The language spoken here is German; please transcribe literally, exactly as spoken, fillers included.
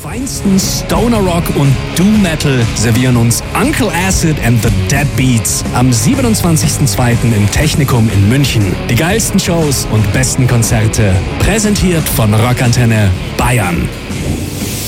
feinsten Stoner Rock und Doom Metal servieren uns Uncle Acid and the Deadbeats am siebenundzwanzigsten zweiten im Technikum in München. Die geilsten Shows und besten Konzerte, präsentiert von Rockantenne Bayern.